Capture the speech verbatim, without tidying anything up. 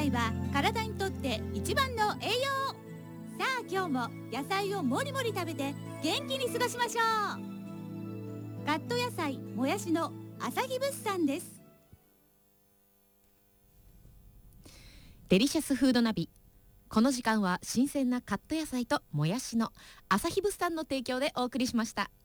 菜は体にとって一番の栄養。さあ今日も野菜をもりもり食べて元気に過ごしましょう。カット野菜もやしの朝日物産です。 デリシャスフードナビ。この時間は新鮮なカット野菜ともやしの朝日物産の提供でお送りしました。